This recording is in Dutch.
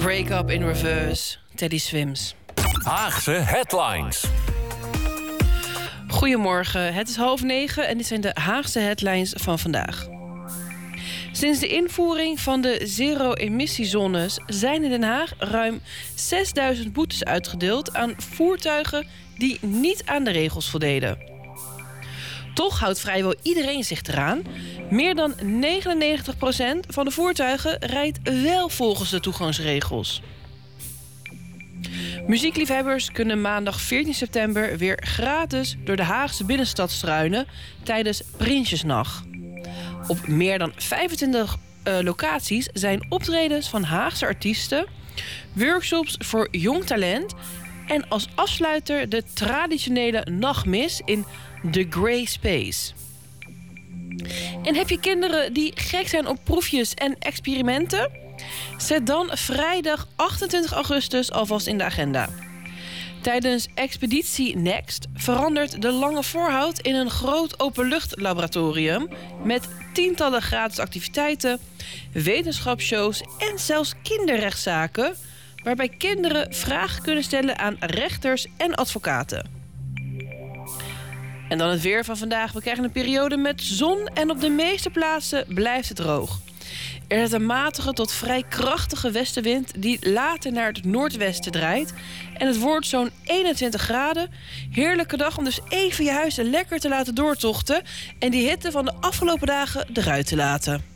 Break Up in Reverse, Teddy Swims. Haagse headlines. Goedemorgen, het is 8:30 en dit zijn de Haagse headlines van vandaag. Sinds de invoering van de zero-emissiezones zijn in Den Haag ruim 6000 boetes uitgedeeld aan voertuigen die niet aan de regels voldeden. Toch houdt vrijwel iedereen zich eraan. Meer dan 99% van de voertuigen rijdt wel volgens de toegangsregels. Muziekliefhebbers kunnen maandag 14 september weer gratis door de Haagse binnenstad struinen tijdens Prinsjesnacht. Op meer dan 25 locaties zijn optredens van Haagse artiesten, workshops voor jong talent en als afsluiter de traditionele nachtmis in The Grey Space. En heb je kinderen die gek zijn op proefjes en experimenten? Zet dan vrijdag 28 augustus alvast in de agenda. Tijdens Expeditie Next verandert de Lange Voorhout in een groot openluchtlaboratorium met tientallen gratis activiteiten, wetenschapsshows en zelfs kinderrechtszaken, waarbij kinderen vragen kunnen stellen aan rechters en advocaten. En dan het weer van vandaag. We krijgen een periode met zon en op de meeste plaatsen blijft het droog. Er is een matige tot vrij krachtige westenwind die later naar het noordwesten draait. En het wordt zo'n 21 graden. Heerlijke dag om dus even je huis lekker te laten doortochten en die hitte van de afgelopen dagen eruit te laten.